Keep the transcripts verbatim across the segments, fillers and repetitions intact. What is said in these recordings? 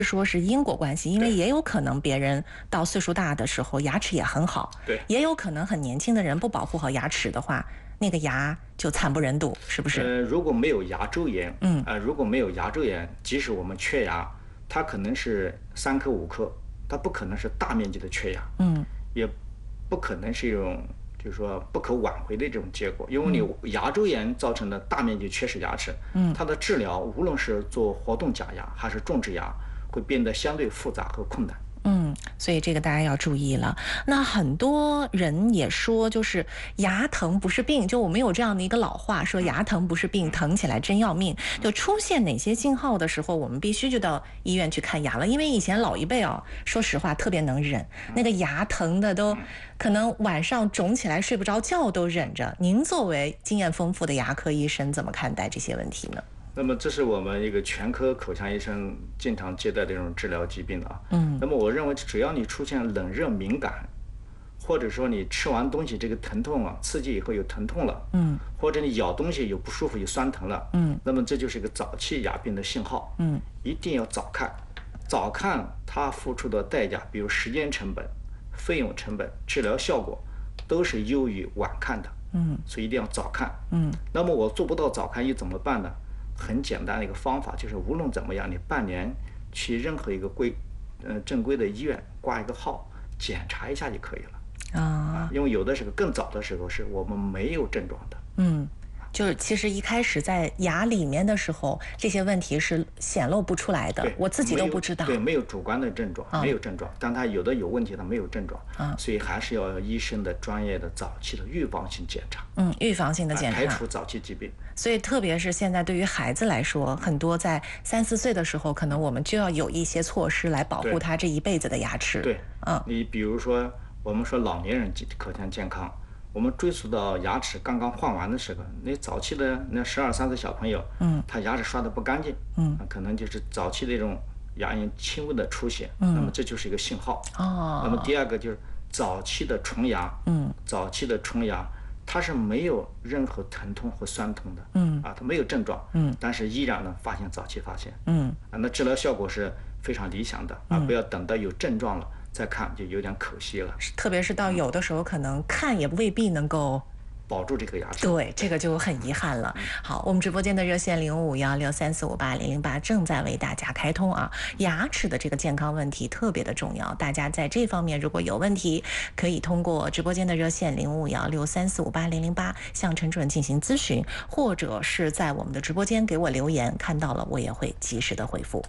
说是因果关系，因为也有可能别人到岁数大的时候牙齿也很好， 对， 也有可能很年轻的人不保护好牙齿的话，那个牙就惨不忍睹，是不是？ 呃，如果没有牙周炎， 嗯， 啊、呃，如果没有牙周炎，即使我们缺牙，它可能是三颗五颗，它不可能是大面积的缺牙， 嗯， 也不可能是一种就是说不可挽回的这种结果，因为你牙周炎造成的大面积缺失牙齿， 嗯， 它的治疗无论是做活动假牙还是种植牙，会变得相对复杂和困难。 嗯，所以这个大家要注意了。那很多人也说，就是牙疼不是病，就我们有这样的一个老话，说牙疼不是病，疼起来真要命。就出现哪些信号的时候，我们必须就到医院去看牙了。因为以前老一辈哦，说实话特别能忍，那个牙疼的都可能晚上肿起来睡不着觉都忍着。您作为经验丰富的牙科医生，怎么看待这些问题呢？ 那么这是我们一个全科口腔医生经常接待这种治疗疾病的啊。 嗯。 那么我认为，只要你出现冷热敏感，或者说你吃完东西这个疼痛啊，刺激以后有疼痛了， 嗯， 或者你咬东西有不舒服有酸疼了， 嗯， 那么这就是一个早期牙病的信号。 嗯， 一定要早看，早看它付出的代价，比如时间成本、费用成本、治疗效果，都是优于晚看的。 嗯， 所以一定要早看。 嗯， 那么我做不到早看又怎么办呢？很简单的一个方法，就是无论怎么样，你半年去任何一个规，呃正规的医院挂一个号，检查一下就可以了。 啊， 因为有的时候更早的时候是我们没有症状的。 嗯。就是其实一开始在牙里面的时候，这些问题是显露不出来的，我自己都不知道。 对，没有主观的症状， 啊、 没有症状，但他有的有问题，他没有症状， 啊， 所以还是要医生的专业的早期的预防性检查。 嗯，预防性的检查， 排除早期疾病。 所以特别是现在对于孩子来说，很多在三四岁的时候，可能我们就要有一些措施来保护他这一辈子的牙齿。 对， 嗯， 你比如说我们说老年人口腔健康。我们追溯到牙齿刚刚换完的时候，那早期的那十二三岁小朋友， 嗯， 他牙齿刷得不干净， 嗯， 可能就是早期的这种牙龈轻微的出血， 嗯， 那么这就是一个信号。 哦， 那么第二个就是早期的虫牙， 嗯， 早期的虫牙，它是没有任何疼痛和酸痛的， 嗯， 啊，它没有症状， 嗯， 但是依然能发现早期发现， 嗯， 啊，那治疗效果是非常理想的，啊，不要等到有症状了再看，就有点可惜了。 特别是到有的时候，可能看也未必能够保住这个牙齿， 对，这个就很遗憾了。好，我们直播间的热线零五幺六三四五八零零八正在为大家开通啊。牙齿的这个健康问题特别的重要，大家在这方面如果有问题，可以通过直播间的热线零五幺六三四五八零零八向陈主任进行咨询，或者是在我们的直播间给我留言，看到了我也会及时的回复。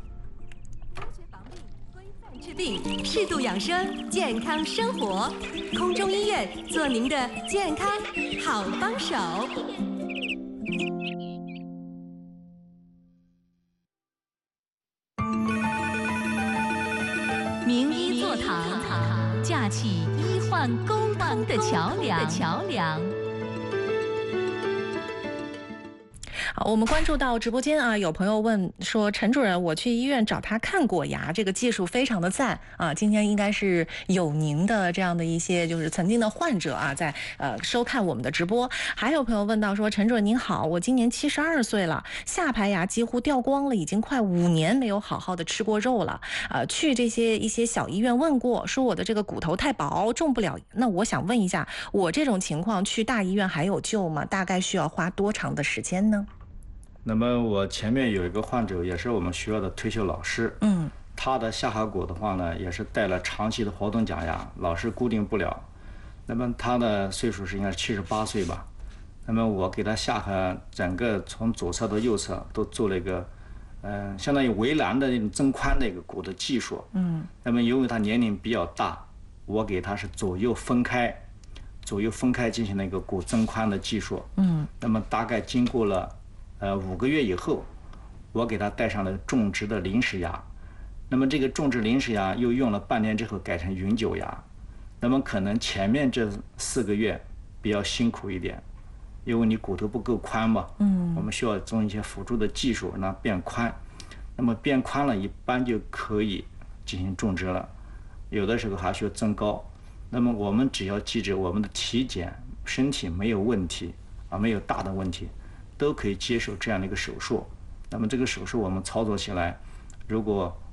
治病，适度养生，健康生活。空中医院做您的健康好帮手。名医座堂，架起医患沟通的桥梁。桥梁。 好，我们关注到直播间啊，有朋友问说，陈主任，我去医院找他看过牙，这个技术非常的赞啊。今天应该是有您的这样的一些就是曾经的患者啊，在呃收看我们的直播。还有朋友问到说，陈主任您好，我今年七十二岁了，下排牙几乎掉光了，已经快五年没有好好的吃过肉了。呃，去这些一些小医院问过，说我的这个骨头太薄，种不了。那我想问一下，我这种情况去大医院还有救吗？大概需要花多长的时间呢？ 那么我前面有一个患者，也是我们学校的退休老师， 嗯， 他的下颌骨的话呢，也是戴了长期的活动假牙，老是固定不了。那么他的岁数是应该是七十八岁吧。那么我给他下颌整个从左侧到右侧都做了一个，嗯、呃，相当于围栏的那种增宽的一个骨的技术。 嗯。 那么由于他年龄比较大，我给他是左右分开，左右分开进行了一个骨增宽的技术。 嗯。 那么大概经过了。呃，五个月以后，我给他戴上了种植的临时牙。那么这个种植临时牙又用了半年之后改成永久牙。那么可能前面这四个月比较辛苦一点，因为你骨头不够宽嘛。 嗯。 我们需要用一些辅助的技术让它变宽。那么变宽了，一般就可以进行种植了。有的时候还需要增高。那么我们只要记着我们的体检，身体没有问题啊，没有大的问题。都可以接受这样的一个手术。那么这个手术我们操作起来，如果